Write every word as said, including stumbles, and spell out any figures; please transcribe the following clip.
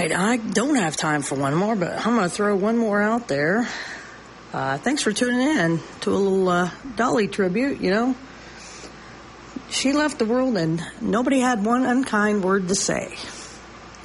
right, I don't have time for one more, but I'm going to throw one more out there. Uh, thanks for tuning in to a little uh, Dolly tribute, you know. She left the world and nobody had one unkind word to say.